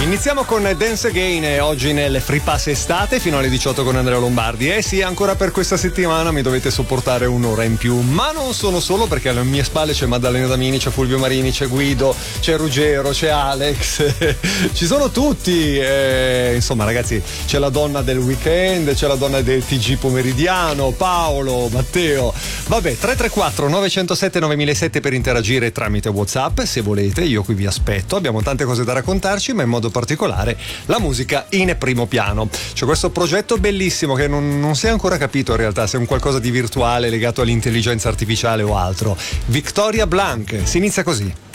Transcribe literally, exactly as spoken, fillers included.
Iniziamo con Dance Again e oggi nel Free Pass estate fino alle diciotto con Andrea Lombardi. Eh sì, ancora per questa settimana mi dovete sopportare un'ora in più, ma non sono solo, perché alle mie spalle c'è Maddalena Damini, c'è Fulvio Marini, c'è Guido, c'è Ruggero, c'è Alex, ci sono tutti. Eh, insomma ragazzi, c'è la donna del weekend, c'è la donna del T G pomeridiano, Paolo, Matteo. Vabbè, tre tre quattro nove zero sette nove zero zero sette per interagire tramite WhatsApp, se volete, io qui vi aspetto. Abbiamo tante cose da raccontarci, ma in modo particolare la musica in primo piano. C'è questo progetto bellissimo che non, non si è ancora capito in realtà se è un qualcosa di virtuale legato all'intelligenza artificiale o altro. Victoria Blanc, si inizia così.